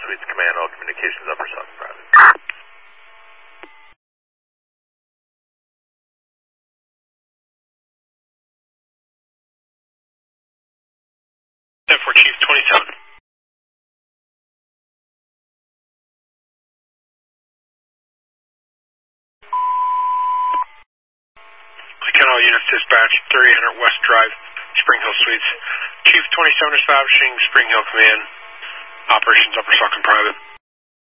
Suites Command, all communications Upper South Private. 10-4 Chief 27. Again, all units dispatch 300 West Drive, Spring Hill Suites. Chief 27 establishing Spring Hill Command. Operations Upper Saucon Private.